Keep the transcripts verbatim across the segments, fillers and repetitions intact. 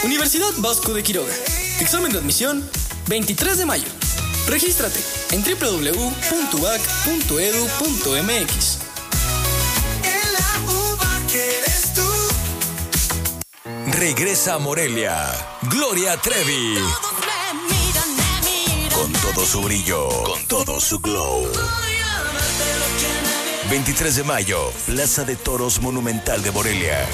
Universidad Vasco de Quiroga. Examen de admisión veintitrés de mayo. Regístrate en doble u doble u doble u punto u a c punto e d u punto m x. Regresa a Morelia Gloria Trevi. Con todo su brillo, con todo su glow. veintitrés de mayo, Plaza de Toros Monumental de Morelia.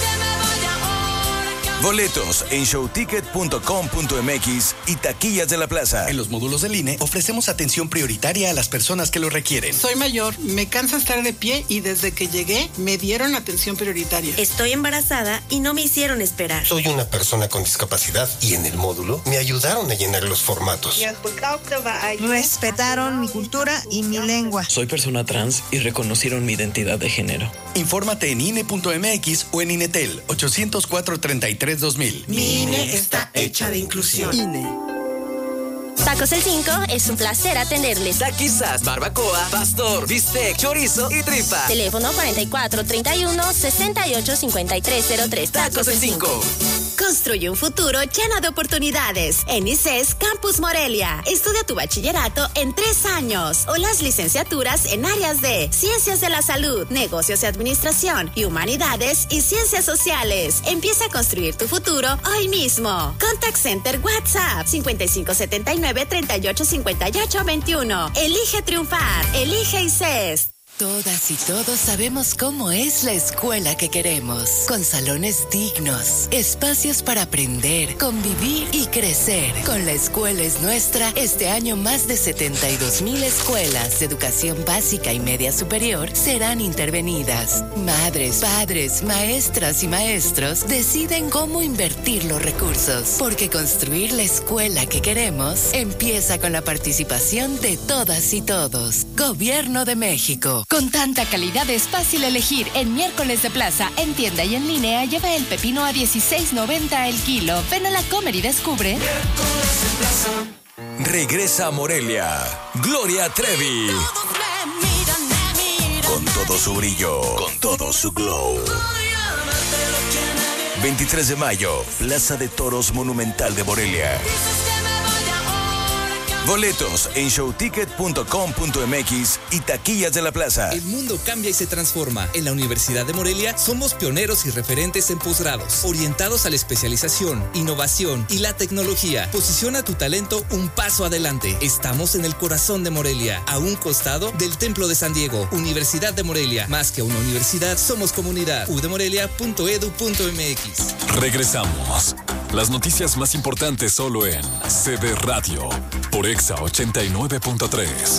Boletos en showticket punto com punto m x y taquillas de la plaza. En los módulos del I N E ofrecemos atención prioritaria a las personas que lo requieren. Soy mayor, me cansa estar de pie y desde que llegué me dieron atención prioritaria. Estoy embarazada y no me hicieron esperar. Soy una persona con discapacidad y en el módulo me ayudaron a llenar los formatos. Respetaron mi cultura y mi lengua. Soy persona trans y reconocieron mi identidad de género. Infórmate en I N E punto m x o en Inetel ochocientos cuatro treinta y tres dos mil. Mi I N E está hecha de inclusión. I N E. Tacos El cinco, es un placer atenderles. Taquizas, barbacoa, pastor, bistec, chorizo y tripa. Teléfono cuarenta y cuatro treinta y uno sesenta y ocho cincuenta y tres cero tres. Tacos El cinco. Construye un futuro lleno de oportunidades. En I C E S Campus Morelia. Estudia tu bachillerato en tres años o las licenciaturas en áreas de Ciencias de la Salud, Negocios y Administración y Humanidades y Ciencias Sociales. Empieza a construir tu futuro hoy mismo. Contact Center WhatsApp cincuenta y cinco setenta y nueve treinta y ocho cincuenta y ocho veintiuno. Elige triunfar. Elige I C E S. Todas y todos sabemos cómo es la escuela que queremos, con salones dignos, espacios para aprender, convivir y crecer. Con La Escuela es Nuestra, este año más de setenta y dos mil escuelas de educación básica y media superior serán intervenidas. Madres, padres, maestras y maestros deciden cómo invertir los recursos, porque construir la escuela que queremos empieza con la participación de todas y todos. Gobierno de México. Con tanta calidad es fácil elegir. En Miércoles de Plaza, en tienda y en línea, lleva el pepino a dieciséis noventa el kilo. Ven a la Comer y descubre. Regresa a Morelia Gloria Trevi. Con todo su brillo, con todo su glow. veintitrés de mayo, Plaza de Toros Monumental de Morelia. Boletos en showticket punto com punto m x y taquillas de la plaza. El mundo cambia y se transforma. En la Universidad de Morelia somos pioneros y referentes en posgrados, orientados a la especialización, innovación y la tecnología. Posiciona tu talento un paso adelante. Estamos en el corazón de Morelia, a un costado del Templo de San Diego. Universidad de Morelia, más que una universidad, somos comunidad. u de morelia punto e d u punto m x. Regresamos. Las noticias más importantes solo en C B Radio, por Exa ochenta y nueve punto tres.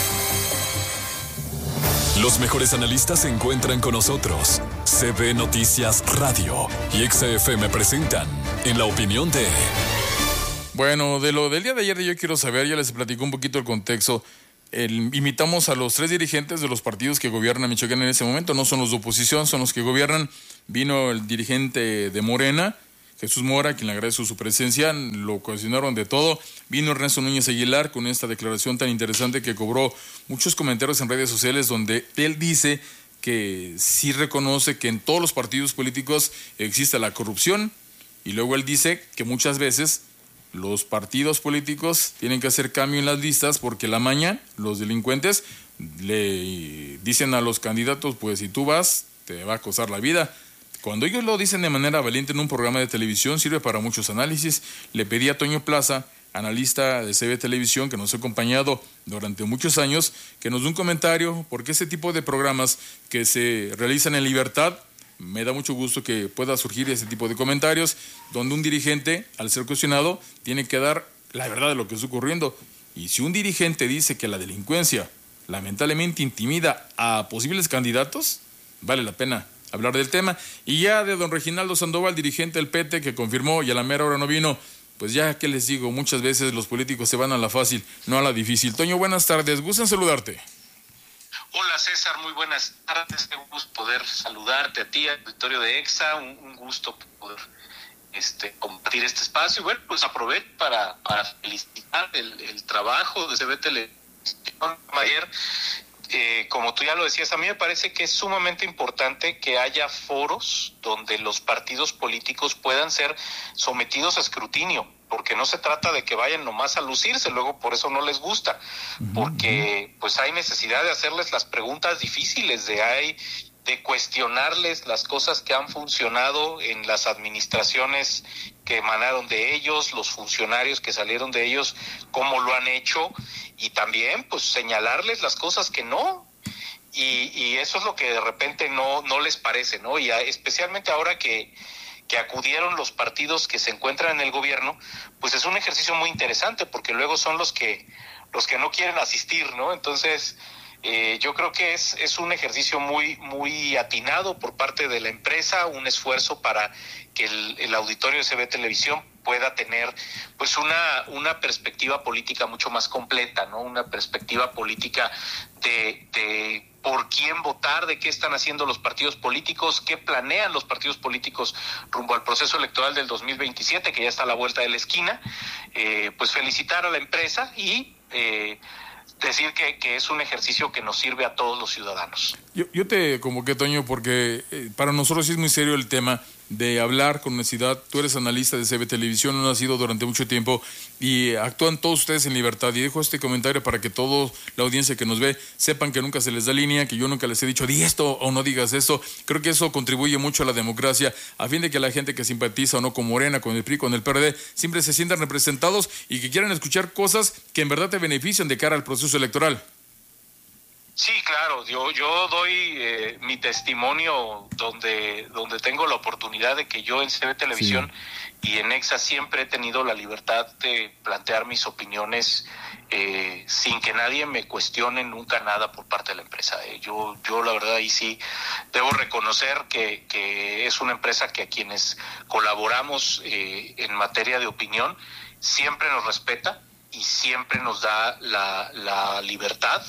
Los mejores analistas se encuentran con nosotros. C B Noticias Radio y Exa F M presentan En la Opinión de... Bueno, de lo del día de ayer yo quiero saber, ya les platico un poquito el contexto. El, invitamos a los tres dirigentes de los partidos que gobiernan Michoacán en ese momento, no son los de oposición, son los que gobiernan. Vino el dirigente de Morena, Jesús Mora, quien le agradezco su presencia, lo cuestionaron de todo. Vino Ernesto Núñez Aguilar con esta declaración tan interesante que cobró muchos comentarios en redes sociales, donde él dice que sí reconoce que en todos los partidos políticos existe la corrupción, y luego él dice que muchas veces los partidos políticos tienen que hacer cambio en las listas porque la maña, los delincuentes, le dicen a los candidatos, pues si tú vas, te va a costar la vida. Cuando ellos lo dicen de manera valiente en un programa de televisión, sirve para muchos análisis. Le pedí a Toño Plaza, analista de C B Televisión, que nos ha acompañado durante muchos años, que nos dé un comentario, porque ese tipo de programas que se realizan en libertad, me da mucho gusto que pueda surgir ese tipo de comentarios, donde un dirigente, al ser cuestionado, tiene que dar la verdad de lo que está ocurriendo. Y si un dirigente dice que la delincuencia lamentablemente intimida a posibles candidatos, vale la pena hablar del tema. Y ya de don Reginaldo Sandoval, dirigente del P T, que confirmó y a la mera hora no vino, pues ya que les digo, muchas veces los políticos se van a la fácil, no a la difícil. Toño, buenas tardes, gusto en saludarte. Hola César, muy buenas tardes, un gusto poder saludarte a ti, al auditorio de EXA, un, un gusto poder este, compartir este espacio. Y bueno, pues aprovecho para, para felicitar el, el trabajo de C B Televisión ayer. Eh, como tú ya lo decías, a mí me parece que es sumamente importante que haya foros donde los partidos políticos puedan ser sometidos a escrutinio, porque no se trata de que vayan nomás a lucirse, luego por eso no les gusta, porque pues hay necesidad de hacerles las preguntas difíciles, de hay de cuestionarles las cosas que han funcionado en las administraciones que emanaron de ellos, los funcionarios que salieron de ellos, cómo lo han hecho, y también pues señalarles las cosas que no, y, y eso es lo que de repente no, no les parece, ¿no? Y a, especialmente ahora que, que acudieron los partidos que se encuentran en el gobierno, pues es un ejercicio muy interesante, porque luego son los que, los que no quieren asistir, ¿no? Entonces, Eh, yo creo que es, es un ejercicio muy, muy atinado por parte de la empresa, un esfuerzo para que el, el auditorio de C B Televisión pueda tener pues una, una perspectiva política mucho más completa, ¿no? Una perspectiva política de, de por quién votar, de qué están haciendo los partidos políticos, qué planean los partidos políticos rumbo al proceso electoral del dos mil veintisiete, que ya está a la vuelta de la esquina. Eh, pues felicitar a la empresa y eh, decir que, que es un ejercicio que nos sirve a todos los ciudadanos. Yo, yo te convoqué, Toño, porque eh, para nosotros sí es muy serio el tema de hablar con honestidad. Tú eres analista de C B Televisión, lo has sido durante mucho tiempo y actúan todos ustedes en libertad. Y dejo este comentario para que toda la audiencia que nos ve sepan que nunca se les da línea, que yo nunca les he dicho di esto o no digas esto. Creo que eso contribuye mucho a la democracia, a fin de que la gente que simpatiza o no con Morena, con el P R I, con el P R D, siempre se sientan representados y que quieran escuchar cosas que en verdad te benefician de cara al proceso electoral. Sí, claro, yo yo doy eh, mi testimonio donde donde tengo la oportunidad de que yo en C B Televisión sí. y en Exa siempre he tenido la libertad de plantear mis opiniones eh, sin que nadie me cuestione nunca nada por parte de la empresa. Eh. Yo yo la verdad ahí sí debo reconocer que, que es una empresa que a quienes colaboramos eh, en materia de opinión siempre nos respeta y siempre nos da la, la libertad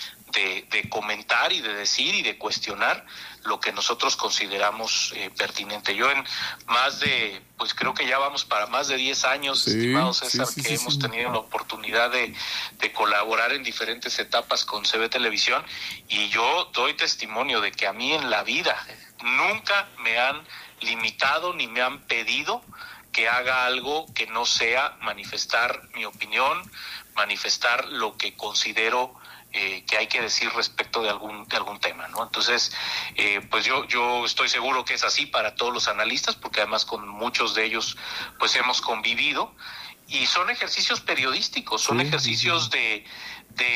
De, de comentar y de decir y de cuestionar lo que nosotros consideramos eh, pertinente. Yo en más de, pues creo que ya vamos para más de diez años, sí, estimado César, sí, sí, que sí, hemos sí. tenido la oportunidad de, de colaborar en diferentes etapas con C B Televisión, y yo doy testimonio de que a mí en la vida nunca me han limitado ni me han pedido que haga algo que no sea manifestar mi opinión, manifestar lo que considero Eh, que hay que decir respecto de algún de algún tema, ¿no? Entonces, eh, pues yo yo estoy seguro que es así para todos los analistas, porque además con muchos de ellos pues hemos convivido, y son ejercicios periodísticos, son sí, ejercicios sí. de de,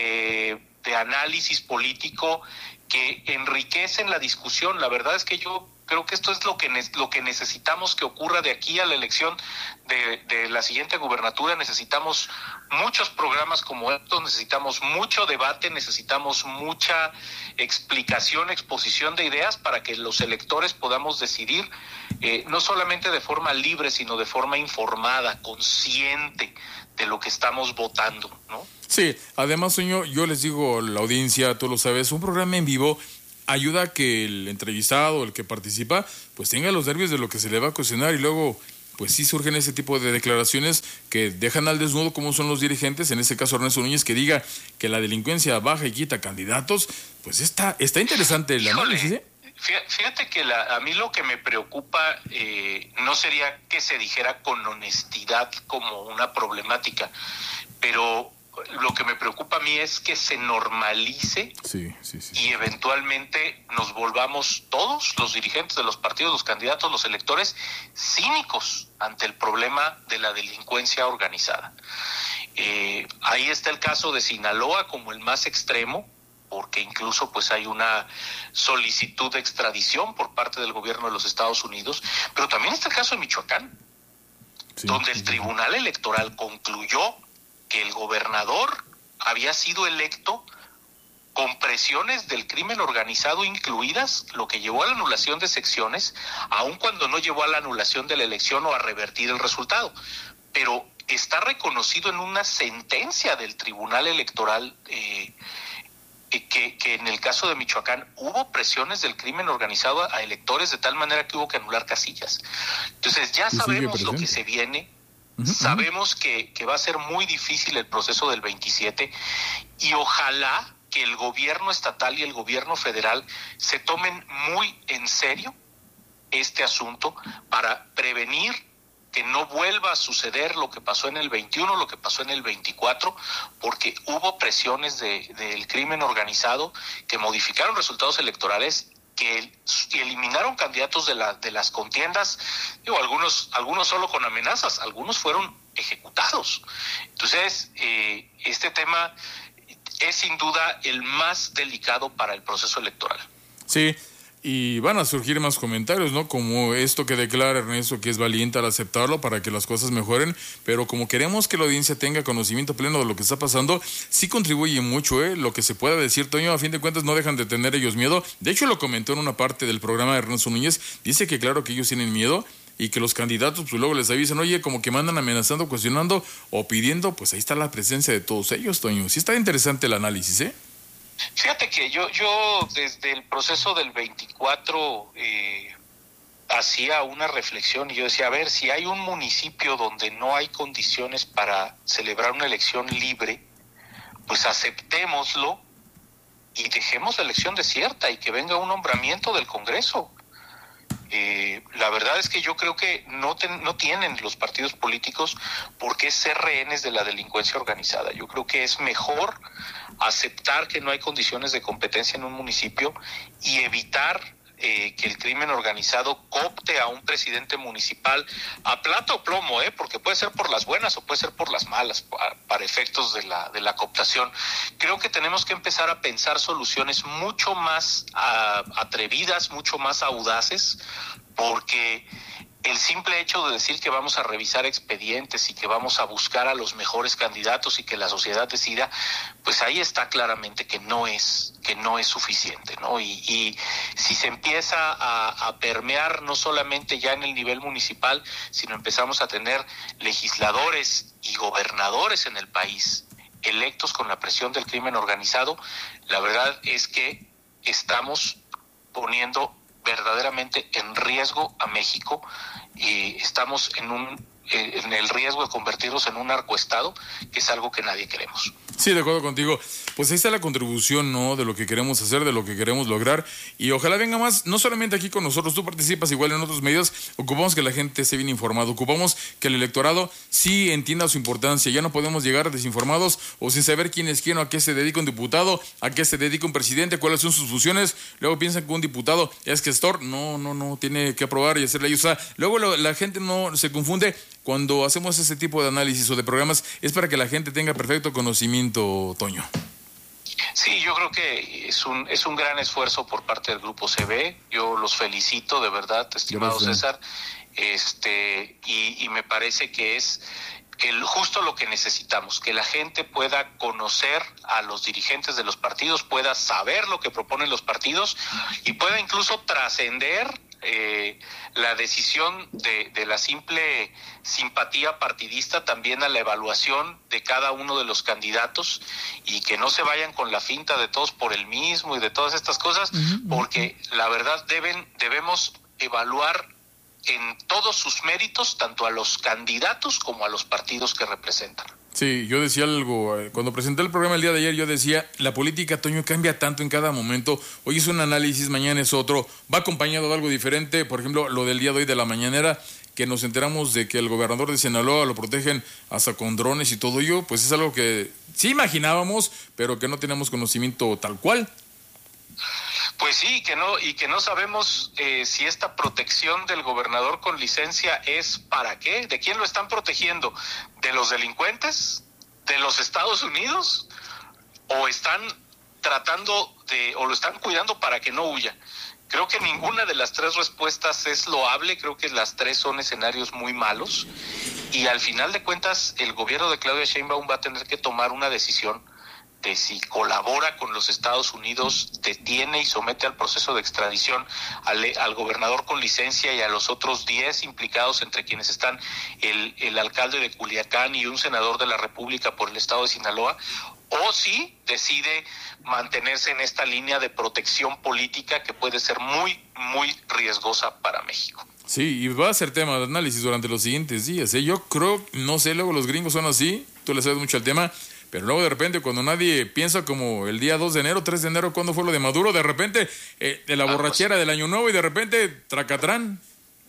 de de análisis político que enriquecen la discusión. La verdad es que yo creo que esto es lo que ne- lo que necesitamos que ocurra de aquí a la elección de, de la siguiente gubernatura. Necesitamos muchos programas como estos, necesitamos mucho debate, necesitamos mucha explicación, exposición de ideas para que los electores podamos decidir eh, no solamente de forma libre, sino de forma informada, consciente de lo que estamos votando, ¿no? Sí, además, señor, yo les digo a la audiencia, tú lo sabes, un programa en vivo ayuda a que el entrevistado, el que participa, pues tenga los nervios de lo que se le va a cuestionar, y luego pues sí surgen ese tipo de declaraciones que dejan al desnudo cómo son los dirigentes, en este caso Ernesto Núñez, que diga que la delincuencia baja y quita candidatos. Pues está, está interesante el análisis, ¿eh? Fíjate que la, a mí lo que me preocupa eh, no sería que se dijera con honestidad como una problemática, pero lo que me preocupa a mí es que se normalice sí, sí, sí. y eventualmente nos volvamos todos, los dirigentes de los partidos, los candidatos, los electores, cínicos ante el problema de la delincuencia organizada. Eh, ahí está el caso de Sinaloa como el más extremo, porque incluso pues hay una solicitud de extradición por parte del gobierno de los Estados Unidos, pero también está el caso de Michoacán, sí, donde el Tribunal Electoral concluyó que el gobernador había sido electo con presiones del crimen organizado incluidas, lo que llevó a la anulación de secciones, aun cuando no llevó a la anulación de la elección o a revertir el resultado. Pero está reconocido en una sentencia del Tribunal Electoral eh, que, que en el caso de Michoacán hubo presiones del crimen organizado a electores de tal manera que hubo que anular casillas. Entonces ya sabemos lo que se viene. Uh-huh. Sabemos que, que va a ser muy difícil el proceso del veintisiete, y ojalá que el gobierno estatal y el gobierno federal se tomen muy en serio este asunto para prevenir que no vuelva a suceder lo que pasó en el veintiuno, lo que pasó en el veinticuatro, porque hubo presiones de, del crimen organizado que modificaron resultados electorales, que eliminaron candidatos de, la, de las contiendas, digo, algunos, algunos solo con amenazas, algunos fueron ejecutados. Entonces, eh, este tema es sin duda el más delicado para el proceso electoral. Sí. Y van a surgir más comentarios, ¿no? Como esto que declara Ernesto, que es valiente al aceptarlo para que las cosas mejoren, pero como queremos que la audiencia tenga conocimiento pleno de lo que está pasando, sí contribuye mucho, ¿eh? Lo que se pueda decir, Toño, a fin de cuentas no dejan de tener ellos miedo. De hecho, lo comentó en una parte del programa de Ernesto Núñez, dice que claro que ellos tienen miedo y que los candidatos pues luego les avisan, oye, como que mandan amenazando, cuestionando o pidiendo, pues ahí está la presencia de todos ellos, Toño. Sí está interesante el análisis, ¿eh? Fíjate que yo, yo desde el proceso del veinticuatro eh, hacía una reflexión y yo decía, a ver, si hay un municipio donde no hay condiciones para celebrar una elección libre, pues aceptémoslo y dejemos la elección desierta y que venga un nombramiento del Congreso. Eh, la verdad es que yo creo que no, ten, no tienen los partidos políticos por qué ser rehenes de la delincuencia organizada. Yo creo que es mejor aceptar que no hay condiciones de competencia en un municipio y evitar eh, que el crimen organizado coopte a un presidente municipal a plata o plomo, eh, porque puede ser por las buenas o puede ser por las malas, para, para efectos de la, de la cooptación. Creo que tenemos que empezar a pensar soluciones mucho más a, atrevidas, mucho más audaces, porque el simple hecho de decir que vamos a revisar expedientes y que vamos a buscar a los mejores candidatos y que la sociedad decida, pues ahí está claramente que no es que no es suficiente, ¿no? Y, y si se empieza a, a permear no solamente ya en el nivel municipal, sino empezamos a tener legisladores y gobernadores en el país electos con la presión del crimen organizado, la verdad es que estamos poniendo verdaderamente en riesgo a México y estamos en un eh, en el riesgo de convertirnos en un narcoestado, que es algo que nadie queremos. Sí, de acuerdo contigo. Pues ahí está la contribución, ¿no? De lo que queremos hacer, de lo que queremos lograr. Y ojalá venga más, no solamente aquí con nosotros, tú participas igual en otros medios. Ocupamos que la gente esté bien informada. Ocupamos que el electorado sí entienda su importancia. Ya no podemos llegar desinformados o sin saber quién es quién o a qué se dedica un diputado, a qué se dedica un presidente, cuáles son sus funciones. Luego piensan que un diputado es gestor. No, no, no. Tiene que aprobar y hacer ley. O sea, luego lo, la gente no se confunde. Cuando hacemos ese tipo de análisis o de programas es para que la gente tenga perfecto conocimiento, Toño. Sí, yo creo que es un es un gran esfuerzo por parte del Grupo C B. Yo los felicito, de verdad, estimado Gracias. César. Este y, y me parece que es el justo lo que necesitamos, que la gente pueda conocer a los dirigentes de los partidos, pueda saber lo que proponen los partidos y pueda incluso trascender eh, la decisión de, de la simple simpatía partidista también a la evaluación de cada uno de los candidatos y que no se vayan con la finta de todos por el mismo y de todas estas cosas, uh-huh. porque la verdad deben debemos evaluar en todos sus méritos, tanto a los candidatos como a los partidos que representan. Sí, yo decía algo, cuando presenté el programa el día de ayer, yo decía, la política, Toño, cambia tanto en cada momento, hoy es un análisis, mañana es otro, va acompañado de algo diferente, por ejemplo, lo del día de hoy de la mañanera, que nos enteramos de que el gobernador de Sinaloa lo protegen hasta con drones y todo ello, pues es algo que sí imaginábamos, pero que no teníamos conocimiento tal cual. Pues sí, que no y que no sabemos eh, si esta protección del gobernador con licencia es para qué, de quién lo están protegiendo, de los delincuentes, de los Estados Unidos, o están tratando de o lo están cuidando para que no huya. Creo que ninguna de las tres respuestas es loable, creo que las tres son escenarios muy malos y al final de cuentas el gobierno de Claudia Sheinbaum va a tener que tomar una decisión de si colabora con los Estados Unidos, detiene y somete al proceso de extradición al, al gobernador con licencia y a los otros diez implicados, entre quienes están el, el alcalde de Culiacán y un senador de la República por el estado de Sinaloa, o si decide mantenerse en esta línea de protección política que puede ser muy, muy riesgosa para México. Sí, y va a ser tema de análisis durante los siguientes días, ¿eh? Yo creo, no sé, luego los gringos son así, tú le sabes mucho al tema, pero luego de repente cuando nadie piensa como el día dos de enero, tres de enero, ¿cuándo fue lo de Maduro? De repente, eh, de la borrachera del Año Nuevo y de repente, tracatrán.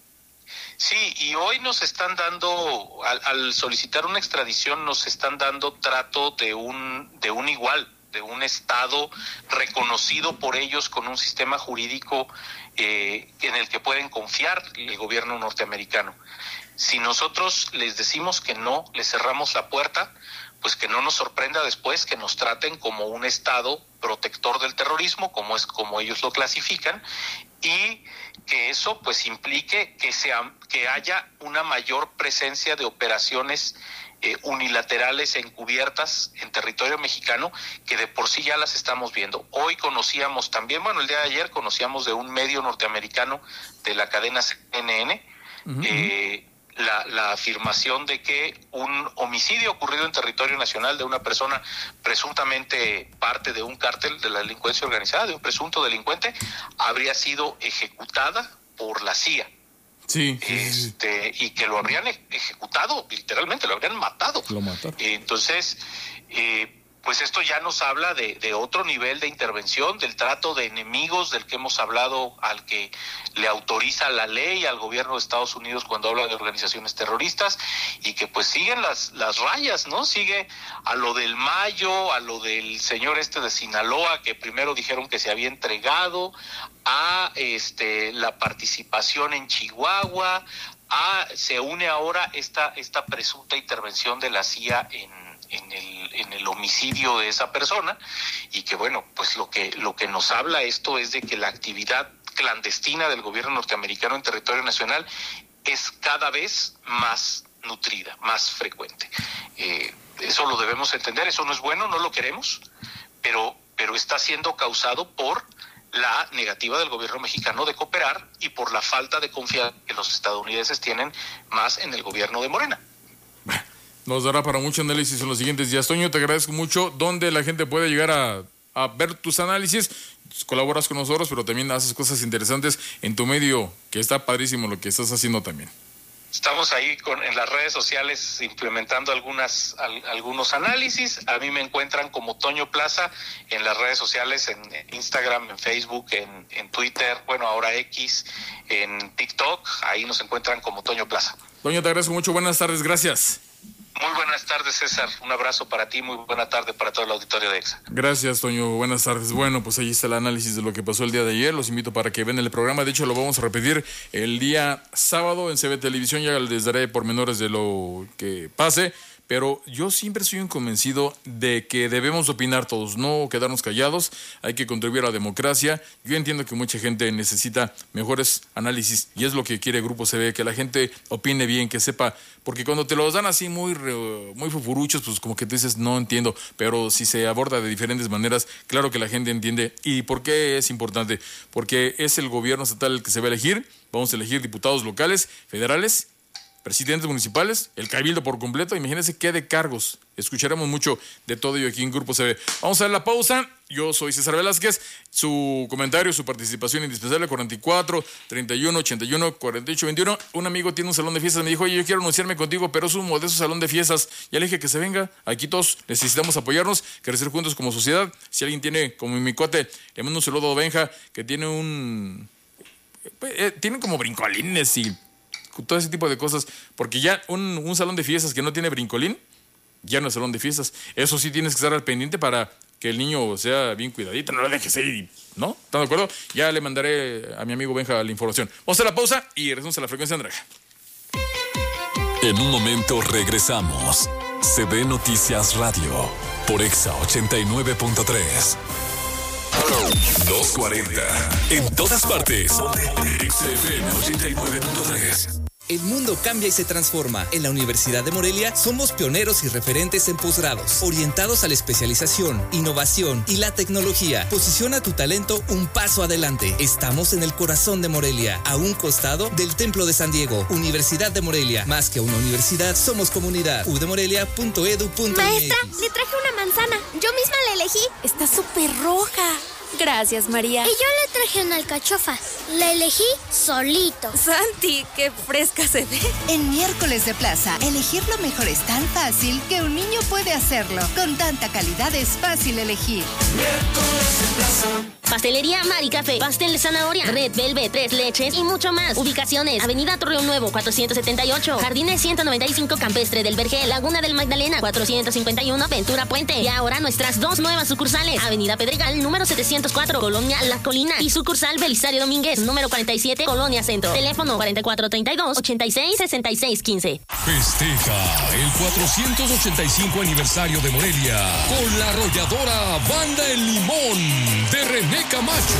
Sí, y hoy nos están dando, al, al solicitar una extradición, nos están dando trato de un, de un igual, de un Estado reconocido por ellos con un sistema jurídico eh, en el que pueden confiar el gobierno norteamericano. Si nosotros les decimos que no, les cerramos la puerta, pues que no nos sorprenda después que nos traten como un Estado protector del terrorismo, como es como ellos lo clasifican, y que eso pues implique que sea, que haya una mayor presencia de operaciones eh, unilaterales encubiertas en territorio mexicano, que de por sí ya las estamos viendo. Hoy conocíamos también, bueno, el día de ayer conocíamos de un medio norteamericano de la cadena C N N, uh-huh. eh, La, la afirmación de que un homicidio ocurrido en territorio nacional de una persona presuntamente parte de un cártel de la delincuencia organizada, de un presunto delincuente, habría sido ejecutada por la C I A. Sí. Este, y que lo habrían ejecutado, literalmente, lo habrían matado. Lo mataron. Entonces, eh, pues esto ya nos habla de, de otro nivel de intervención, del trato de enemigos del que hemos hablado, al que le autoriza la ley al gobierno de Estados Unidos cuando habla de organizaciones terroristas, y que pues siguen las, las rayas, ¿no? Sigue a lo del Mayo, a lo del señor este de Sinaloa, que primero dijeron que se había entregado, a este la participación en Chihuahua, a se une ahora esta, esta presunta intervención de la C I A en en el en el homicidio de esa persona, y que bueno, pues lo que lo que nos habla esto es de que la actividad clandestina del gobierno norteamericano en territorio nacional es cada vez más nutrida, más frecuente. Eh, eso lo debemos entender, eso no es bueno, no lo queremos, pero pero está siendo causado por la negativa del gobierno mexicano de cooperar y por la falta de confianza que los estadounidenses tienen más en el gobierno de Morena. Nos dará para mucho análisis en los siguientes días. Toño, te agradezco mucho. ¿Dónde la gente puede llegar a, a ver tus análisis? Colaboras con nosotros, pero también haces cosas interesantes en tu medio, que está padrísimo lo que estás haciendo también. Estamos ahí con, en las redes sociales implementando algunas al, algunos análisis. A mí me encuentran como Toño Plaza en las redes sociales, en Instagram, en Facebook, en, en Twitter, bueno, ahora X, en TikTok. Ahí nos encuentran como Toño Plaza. Toño, te agradezco mucho. Buenas tardes. Gracias. Muy buenas tardes, César. Un abrazo para ti, muy buena tarde para todo el auditorio de EXA. Gracias, Toño. Buenas tardes. Bueno, pues ahí está el análisis de lo que pasó el día de ayer. Los invito para que vean el programa. De hecho, lo vamos a repetir el día sábado en C B Televisión. Ya les daré pormenores de lo que pase. Pero yo siempre soy un convencido de que debemos opinar todos, no quedarnos callados, hay que contribuir a la democracia. Yo entiendo que mucha gente necesita mejores análisis y es lo que quiere Grupo C B, que la gente opine bien, que sepa, porque cuando te los dan así muy, muy fufuruchos, pues como que tú dices, no entiendo, pero si se aborda de diferentes maneras, claro que la gente entiende. ¿Y por qué es importante? Porque es el gobierno estatal el que se va a elegir, vamos a elegir diputados locales, federales, presidentes municipales, el cabildo por completo. Imagínense qué de cargos. Escucharemos mucho de todo ello aquí en Grupo C B. Vamos a dar la pausa. Yo soy César Velázquez. Su comentario, su participación indispensable, cuarenta y cuatro, treinta y uno, ochenta y uno, cuarenta y ocho, veintiuno. Un amigo tiene un salón de fiestas. Me dijo, oye, yo quiero anunciarme contigo, pero es un modesto salón de fiestas. Ya le dije que se venga. Aquí todos necesitamos apoyarnos, crecer juntos como sociedad. Si alguien tiene, como mi cuate, le mando un saludo a Benja, que tiene un... Eh, tiene como brincolines y todo ese tipo de cosas, porque ya un, un salón de fiestas que no tiene brincolín, ya no es salón de fiestas. Eso sí tienes que estar al pendiente para que el niño sea bien cuidadito, no lo dejes ir, ¿no? ¿Están de acuerdo? Ya le mandaré a mi amigo Benja la información. Vamos a la pausa y regresamos a la frecuencia Andrea. En un momento regresamos. C B Noticias Radio por EXA ochenta y nueve punto tres. doscientos cuarenta. En todas partes. X F M ochenta y nueve punto tres. El mundo cambia y se transforma. En la Universidad de Morelia somos pioneros y referentes en posgrados, orientados a la especialización, innovación y la tecnología. Posiciona tu talento un paso adelante. Estamos en el corazón de Morelia, a un costado del Templo de San Diego. Universidad de Morelia. Más que una universidad, somos comunidad. u de morelia punto edu punto m x. Maestra, le traje una manzana. Yo misma la elegí. Está súper roja. Gracias, María. Y yo le traje una alcachofa. La elegí solito. Santi, qué fresca se ve. En Miércoles de Plaza, elegir lo mejor es tan fácil que un niño puede hacerlo. Con tanta calidad es fácil elegir. Miércoles de Plaza. Pastelería Mari Café, pastel de zanahoria, Red Velvet, tres leches y mucho más. Ubicaciones: Avenida Torreón Nuevo, cuatrocientos setenta y ocho, Jardines ciento noventa y cinco, Campestre del Vergel, Laguna del Magdalena, cuatrocientos cincuenta y uno, Ventura Puente. Y ahora nuestras dos nuevas sucursales: Avenida Pedregal, número setecientos cuatro, Colonia La Colina, y sucursal Belisario Domínguez, número cuarenta y siete, Colonia Centro. Teléfono cuarenta y cuatro treinta y dos, ochenta y seis, sesenta y seis quince. Festeja el cuatrocientos ochenta y cinco aniversario de Morelia con la arrolladora Banda El Limón de René Camacho.